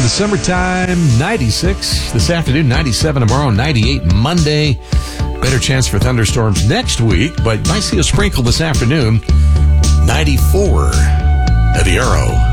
in the summertime, 96 this afternoon, 97 tomorrow, 98 Monday. Better chance for thunderstorms next week, but might see a sprinkle this afternoon. 94 at the Arrow.